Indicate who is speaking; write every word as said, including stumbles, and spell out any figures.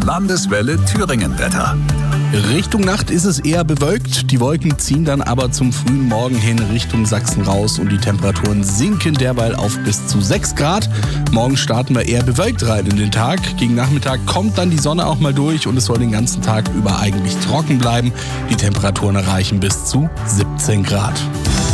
Speaker 1: Landeswelle Thüringen-Wetter.
Speaker 2: Richtung Nacht ist es eher bewölkt. Die Wolken ziehen dann aber zum frühen Morgen hin Richtung Sachsen raus und die Temperaturen sinken derweil auf bis zu sechs Grad. Morgen starten wir eher bewölkt rein in den Tag. Gegen Nachmittag kommt dann die Sonne auch mal durch und es soll den ganzen Tag über eigentlich trocken bleiben. Die Temperaturen erreichen bis zu siebzehn Grad.